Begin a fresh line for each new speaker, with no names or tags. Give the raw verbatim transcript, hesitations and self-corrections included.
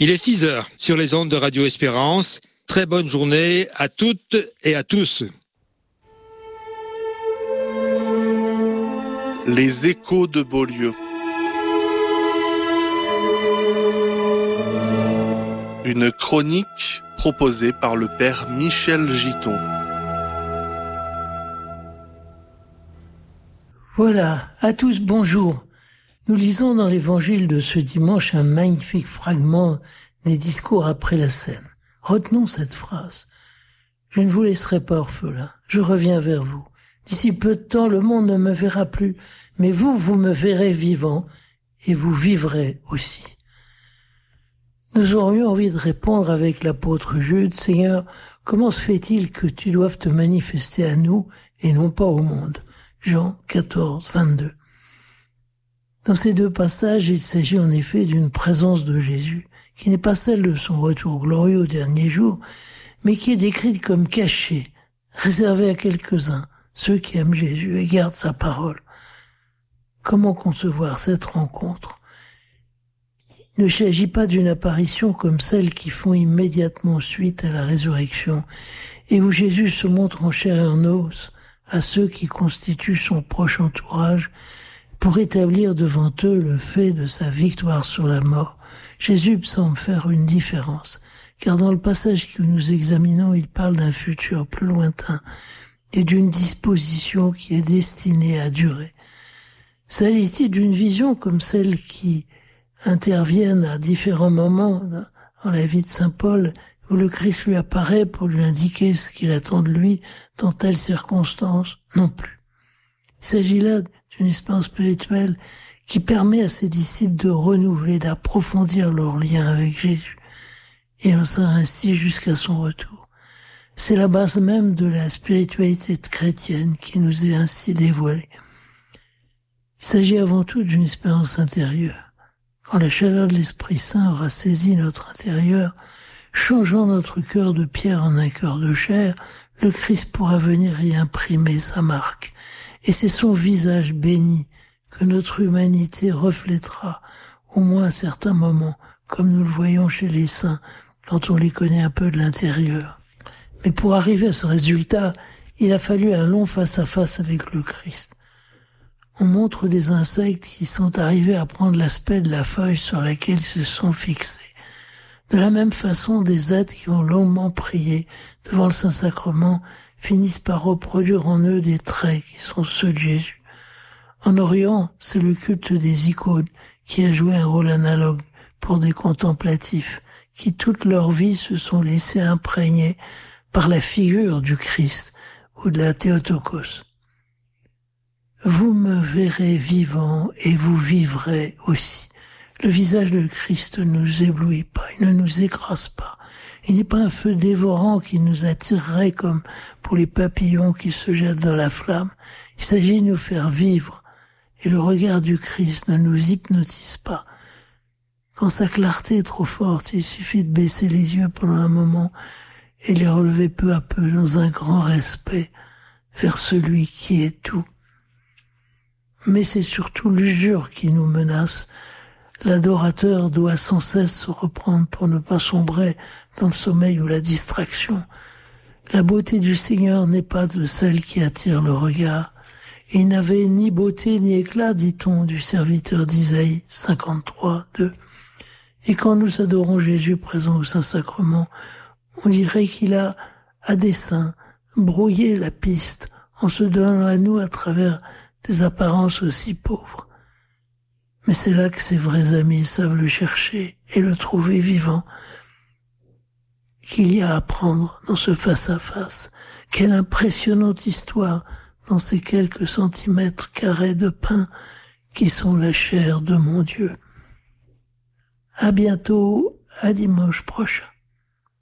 Il est six heures sur les ondes de Radio Espérance. Très bonne journée à toutes et à tous.
Les échos de Beaulieu. Une chronique proposée par le père Michel Giton.
Voilà, à tous bonjour. Nous lisons dans l'évangile de ce dimanche un magnifique fragment des discours après la scène. Retenons cette phrase. Je ne vous laisserai pas orphelin, je reviens vers vous. D'ici peu de temps, le monde ne me verra plus, mais vous, vous me verrez vivant, et vous vivrez aussi. Nous aurions envie de répondre avec l'apôtre Jude, Seigneur, comment se fait-il que tu doives te manifester à nous et non pas au monde? Jean quatorze, vingt-deux. Dans ces deux passages, il s'agit en effet d'une présence de Jésus, qui n'est pas celle de son retour glorieux au dernier jour, mais qui est décrite comme cachée, réservée à quelques-uns, ceux qui aiment Jésus et gardent sa parole. Comment concevoir cette rencontre? Il ne s'agit pas d'une apparition comme celles qui font immédiatement suite à la résurrection, et où Jésus se montre en chair et en os à ceux qui constituent son proche entourage, pour établir devant eux le fait de sa victoire sur la mort. Jésus semble faire une différence, car dans le passage que nous examinons, il parle d'un futur plus lointain et d'une disposition qui est destinée à durer. S'agit-il d'une vision comme celle qui interviennent à différents moments dans la vie de saint Paul, où le Christ lui apparaît pour lui indiquer ce qu'il attend de lui dans telle circonstance? Non plus. Il s'agit là d'une expérience spirituelle qui permet à ses disciples de renouveler, d'approfondir leur lien avec Jésus, et en ça ainsi jusqu'à son retour. C'est la base même de la spiritualité chrétienne qui nous est ainsi dévoilée. Il s'agit avant tout d'une expérience intérieure. Quand la chaleur de l'Esprit Saint aura saisi notre intérieur, changeant notre cœur de pierre en un cœur de chair, le Christ pourra venir y imprimer sa marque. Et c'est son visage béni que notre humanité reflètera, au moins à certains moments, comme nous le voyons chez les saints, quand on les connaît un peu de l'intérieur. Mais pour arriver à ce résultat, il a fallu un long face-à-face avec le Christ. On montre des insectes qui sont arrivés à prendre l'aspect de la feuille sur laquelle ils se sont fixés. De la même façon, des êtres qui ont longuement prié devant le Saint-Sacrement finissent par reproduire en eux des traits qui sont ceux de Jésus. En Orient, c'est le culte des icônes qui a joué un rôle analogue pour des contemplatifs qui toute leur vie se sont laissés imprégner par la figure du Christ ou de la Théotokos. Vous me verrez vivant et vous vivrez aussi. Le visage de Christ ne nous éblouit pas, il ne nous écrase pas. Il n'est pas un feu dévorant qui nous attirerait comme pour les papillons qui se jettent dans la flamme. Il s'agit de nous faire vivre. Et le regard du Christ ne nous hypnotise pas. Quand sa clarté est trop forte, il suffit de baisser les yeux pendant un moment et les relever peu à peu dans un grand respect vers celui qui est tout. Mais c'est surtout l'usure qui nous menace. L'adorateur doit sans cesse se reprendre pour ne pas sombrer dans le sommeil ou la distraction. La beauté du Seigneur n'est pas de celle qui attire le regard. Il n'avait ni beauté ni éclat, dit-on, du serviteur d'Isaïe cinquante-trois, deux. Et quand nous adorons Jésus présent au Saint-Sacrement, on dirait qu'il a, à dessein, brouillé la piste en se donnant à nous à travers des apparences aussi pauvres. Mais c'est là que ses vrais amis savent le chercher et le trouver vivant, qu'il y a à apprendre dans ce face-à-face. Quelle impressionnante histoire dans ces quelques centimètres carrés de pain qui sont la chair de mon Dieu. À bientôt, à dimanche prochain.